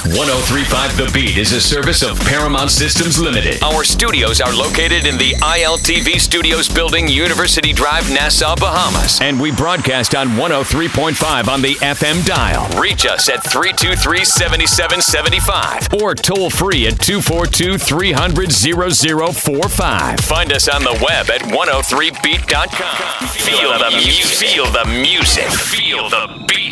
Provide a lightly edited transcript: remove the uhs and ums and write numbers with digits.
1035 The Beat is a service of Paramount Systems Limited. Our studios are located in the ILTV Studios building, University Drive, Nassau, Bahamas. And we broadcast on 103.5 on the FM dial. Reach us at 323-7775 or toll free at 242-300-0045. Find us on the web at 103beat.com. Feel the music. Feel the music. Feel the beat.